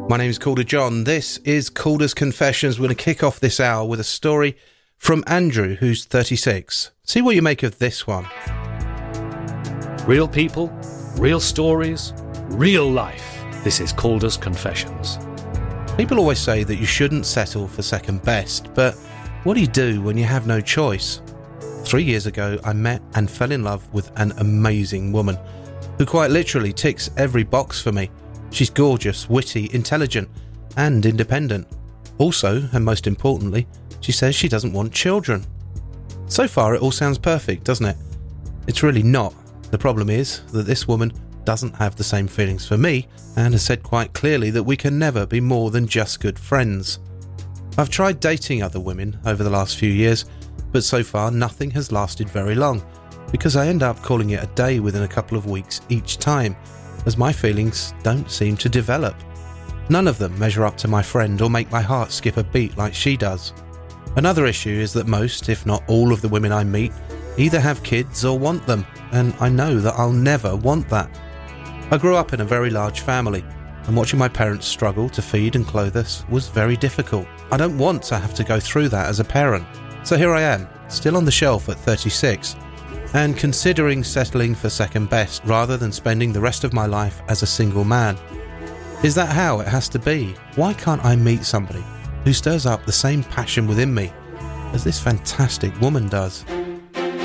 My name is Calder John. This is Calder's Confessions. We're going to kick off this hour with a story from Andrew, who's 36. See what you make of this one. Real people, real stories, real life. This is Calder's Confessions. People always say that you shouldn't settle for second best, but what do you do when you have no choice? 3 years ago, I met and fell in love with an amazing woman who quite literally ticks every box for me. She's gorgeous, witty, intelligent, and independent. Also, and most importantly, she says she doesn't want children. So far, it all sounds perfect, doesn't it? It's really not. The problem is that this woman doesn't have the same feelings for me and has said quite clearly that we can never be more than just good friends. I've tried dating other women over the last few years, but so far nothing has lasted very long because I end up calling it a day within a couple of weeks each time, as my feelings don't seem to develop. None of them measure up to my friend or make my heart skip a beat like she does. Another issue is that most, if not all, of the women I meet either have kids or want them, and I know that I'll never want that. I grew up in a very large family, and watching my parents struggle to feed and clothe us was very difficult. I don't want to have to go through that as a parent. So here I am, still on the shelf at 36, and considering settling for second best rather than spending the rest of my life as a single man. Is that how it has to be? Why can't I meet somebody who stirs up the same passion within me as this fantastic woman does?